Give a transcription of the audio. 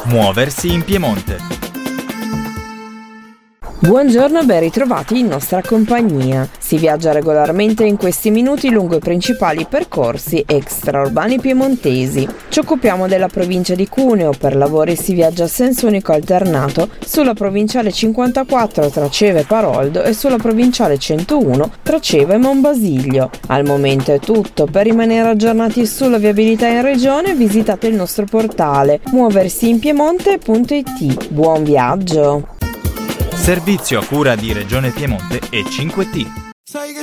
Muoversi in Piemonte. Buongiorno e ben ritrovati in nostra compagnia. Si viaggia regolarmente in questi minuti lungo i principali percorsi extraurbani piemontesi. Ci occupiamo della provincia di Cuneo, per lavori si viaggia a senso unico alternato sulla provinciale 54 tra Ceva e Paroldo e sulla provinciale 101 tra Ceva e Monbasiglio. Al momento è tutto, per rimanere aggiornati sulla viabilità in regione visitate il nostro portale muoversiinpiemonte.it. Buon viaggio! Servizio a cura di Regione Piemonte e 5T.